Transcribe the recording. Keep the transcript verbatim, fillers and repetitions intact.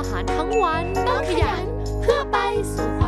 อาหารทั้งวันต้องขยันเพื่อไปสู่ความ